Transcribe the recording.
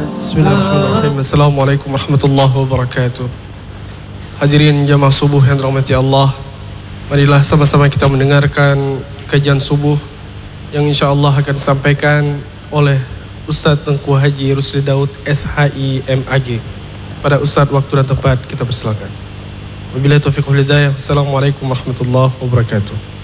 Bismillahirrahmanirrahim. Assalamualaikum warahmatullahi wabarakatuh. Hadirin jamaah subuh yang dirahmati Allah, marilah sama-sama kita mendengarkan kajian subuh yang insya-Allah akan disampaikan oleh Ustaz Tengku Haji Rusli Daud SHI MAG. Pada Ustaz, waktu dan tempat kita persilakan. Wabillahi taufiq wal hidayah. Assalamualaikum warahmatullahi wabarakatuh.